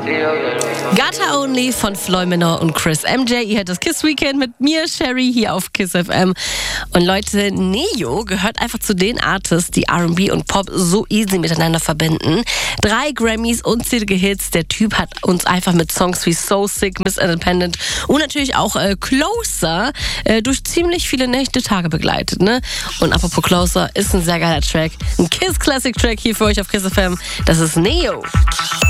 Gutter Only von Floyd Minor und Chris MJ. Ihr hört das Kiss Weekend mit mir, Sherry, hier auf Kiss FM. Und Leute, Neo gehört einfach zu den Artists, die R&B und Pop so easy miteinander verbinden. 3 Grammys, unzählige Hits. Der Typ hat uns einfach mit Songs wie So Sick, Miss Independent und natürlich auch Closer durch ziemlich viele Nächte, Tage begleitet. Ne? Und apropos Closer, ist ein sehr geiler Track. Ein Kiss Classic Track hier für euch auf Kiss FM. Das ist Neo.